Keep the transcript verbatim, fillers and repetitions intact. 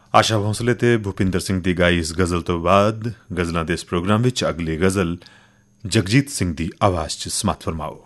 ਆਸ਼ਾ ਭੋਂਸਲੇ ਤੇ ਭੁਪਿੰਦਰ ਸਿੰਘ ਦੀ ਗਾਈ ਇਸ ਗਜ਼ਲ ਤੋਂ ਬਾਅਦ ਗਜ਼ਲਾਂ ਦੇ ਇਸ ਪ੍ਰੋਗਰਾਮ ਵਿੱਚ ਅਗਲੀ ਗਜ਼ਲ ਜਗਜੀਤ ਸਿੰਘ ਦੀ ਆਵਾਜ਼ 'ਚ ਸਮਾਤ ਫਰਮਾਓ।